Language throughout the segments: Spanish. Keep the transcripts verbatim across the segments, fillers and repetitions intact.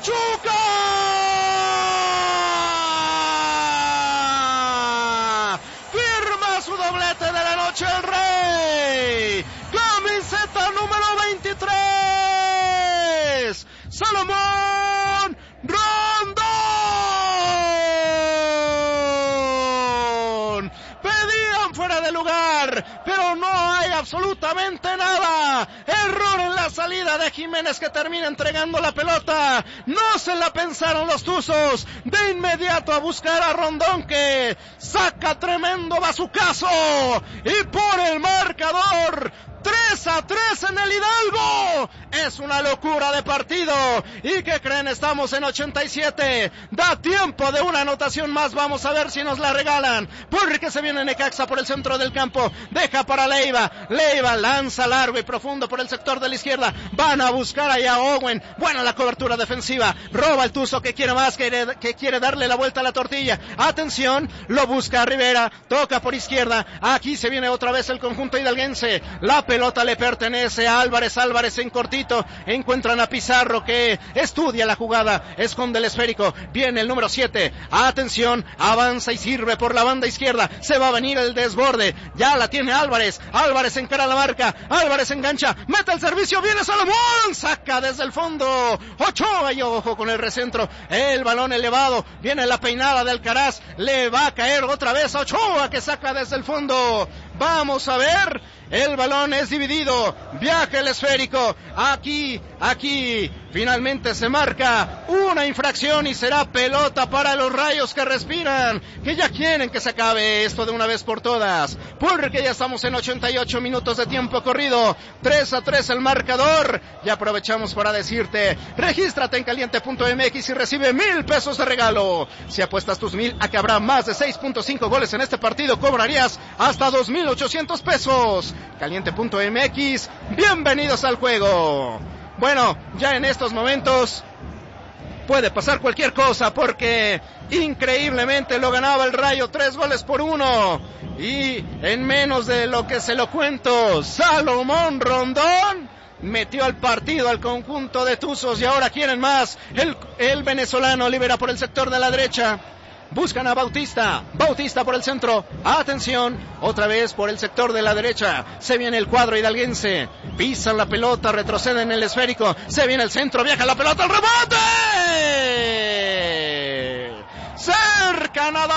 Pachuca. Firma su doblete de la noche el Rey. Camiseta número veintitrés. Salomón Rondón. Pedían fuera de lugar, pero no hay absolutamente nada. Error en la salida de Jiménez, que termina entregando la pelota. No se la pensaron los Tuzos. De inmediato a buscar a Rondón, que saca tremendo bazucazo. Y por el marcador, tres a tres en el Hidalgo. Es una locura de partido. ¿Y qué creen? Estamos en ochenta y siete. Da tiempo de una anotación más. Vamos a ver si nos la regalan. Porque se viene Necaxa por el centro del campo. Deja para Leiva. Leiva lanza largo y profundo por el sector de la izquierda. Van a buscar allá a Owen. Buena la cobertura defensiva. Roba el Tuzo, que quiere más, que, que quiere darle la vuelta a la tortilla. Atención, lo busca Rivera. Toca por izquierda. Aquí se viene otra vez el conjunto hidalguense. La pelota le pertenece a Álvarez. Álvarez en cortito. Encuentran a Pizarro, que estudia la jugada. Esconde el esférico. Viene el número siete. Atención. Avanza y sirve por la banda izquierda. Se va a venir el desborde. Ya la tiene Álvarez. Álvarez encara la marca. Álvarez engancha. Mete el servicio. Viene Salomón. Saca desde el fondo. Ochoa, y ojo con el recentro. El balón elevado. Viene la peinada de Alcaraz. Le va a caer otra vez a Ochoa, que saca desde el fondo. Vamos a ver. El balón es dividido. Viaja el esférico. Aquí, aquí. Finalmente se marca una infracción y será pelota para los Rayos, que respiran, que ya quieren que se acabe esto de una vez por todas. Porque ya estamos en ochenta y ocho minutos de tiempo corrido. tres a tres el marcador. Y aprovechamos para decirte, regístrate en caliente punto m x y recibe mil pesos de regalo. Si apuestas tus mil a que habrá más de seis punto cinco goles en este partido, cobrarías hasta dos mil ochocientos pesos. caliente punto m x, bienvenidos al juego. Bueno, ya en estos momentos puede pasar cualquier cosa, porque increíblemente lo ganaba el Rayo tres goles por uno. Y en menos de lo que se lo cuento, Salomón Rondón metió al partido al conjunto de Tuzos, y ahora quieren más. El, el venezolano libera por el sector de la derecha. Buscan a Bautista. Bautista por el centro. Atención. Otra vez por el sector de la derecha. Se viene el cuadro hidalguense. Pisan la pelota. Retroceden el esférico. Se viene el centro. Viaja la pelota. ¡El rebote! Cerca nada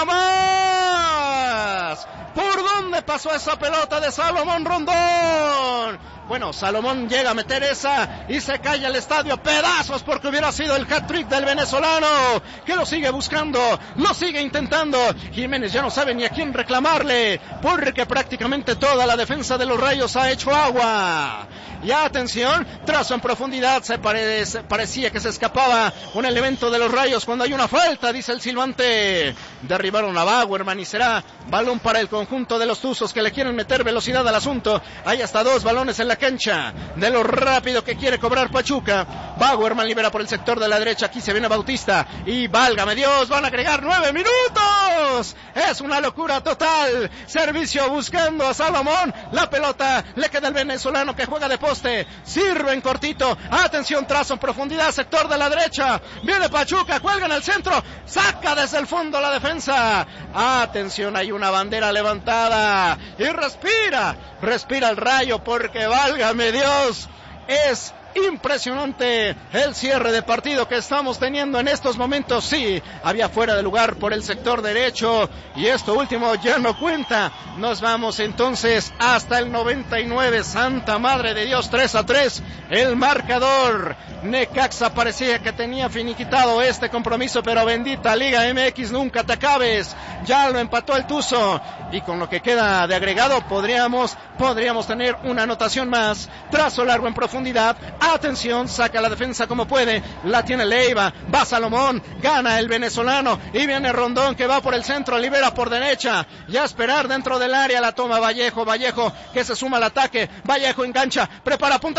más. ¿Por dónde pasó esa pelota de Salomón Rondón? Bueno, Salomón llega a meter esa y se calla el estadio a pedazos, porque hubiera sido el hat-trick del venezolano, que lo sigue buscando, lo sigue intentando. Jiménez ya no sabe ni a quién reclamarle, porque prácticamente toda la defensa de los Rayos ha hecho agua. Y atención, trazo en profundidad. Se parece, parecía que se escapaba un elemento de los Rayos cuando hay una falta, dice el silbante. Derribaron a Bauerman y será balón para el conjunto de los Tuzos, que le quieren meter velocidad al asunto. Hay hasta dos balones en la cancha, de lo rápido que quiere cobrar Pachuca. Bauerman libera por el sector de la derecha. Aquí se viene Bautista y válgame Dios, van a agregar nueve minutos. Es una locura total. Servicio buscando a Salomón. La pelota le queda al venezolano, que juega de poste. Sirve en cortito. Atención, trazo en profundidad, sector de la derecha. Viene Pachuca, cuelga en el centro. Saca desde el fondo la defensa. Atención, hay una bandera levantada. Y respira, respira el Rayo, porque válgame Dios, es impresionante el cierre de partido que estamos teniendo en estos momentos. Sí, había fuera de lugar por el sector derecho, y esto último ya no cuenta. Nos vamos entonces hasta el noventa y nueve. Santa Madre de Dios, tres a tres el marcador. Necaxa parecía que tenía finiquitado este compromiso, pero bendita Liga M X, nunca te acabes. Ya lo empató el Tuzo, y con lo que queda de agregado podríamos, podríamos tener una anotación más. Trazo largo en profundidad. Atención, saca la defensa como puede. La tiene Leiva. Va Salomón. Gana el venezolano. Y viene Rondón, que va por el centro. Libera por derecha. Ya a esperar dentro del área. La toma Vallejo. Vallejo, que se suma al ataque. Vallejo engancha. Prepara punta.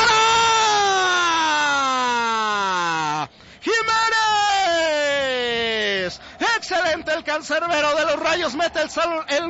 ¡Dispara! ¡Jiménez! Excelente el cancerbero de los Rayos. Mete el, sal, el